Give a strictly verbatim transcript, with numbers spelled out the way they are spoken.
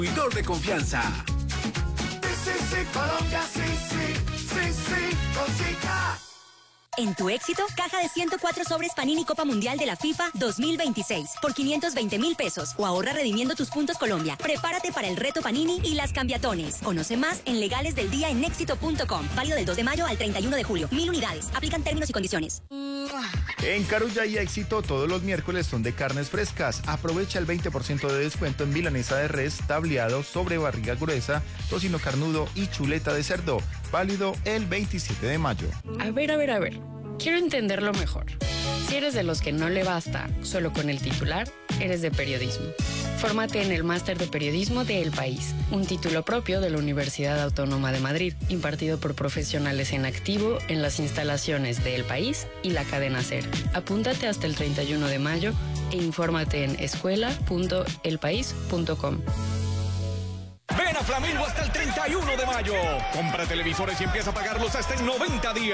Distribuidor de confianza. Sí, sí, Colombia, sí, sí, sí, sí, cosita. En tu éxito, caja de ciento cuatro sobres Panini Copa Mundial de la FIFA dos mil veintiséis por quinientos veinte mil pesos o ahorra redimiendo tus puntos Colombia. Prepárate para el reto Panini y las cambiatones. Conoce más en Legales del Día en éxito punto com. Válido del dos de mayo al treinta y uno de julio. Mil unidades. Aplican términos y condiciones. En Carulla y Éxito, todos los miércoles son de carnes frescas. Aprovecha el veinte por ciento de descuento en milanesa de res, tableado, sobre barriga gruesa, tocino carnudo y chuleta de cerdo. Válido el veintisiete de mayo. A ver, a ver, a ver. Quiero entenderlo mejor. Si eres de los que no le basta solo con el titular, eres de periodismo. Fórmate en el Máster de Periodismo de El País, un título propio de la Universidad Autónoma de Madrid, impartido por profesionales en activo en las instalaciones de El País y la cadena SER. Apúntate hasta el treinta y uno de mayo e infórmate en escuela punto el país punto com. Ven a Flamingo hasta el treinta y uno de mayo. Compra televisores y empieza a pagarlos hasta en noventa días.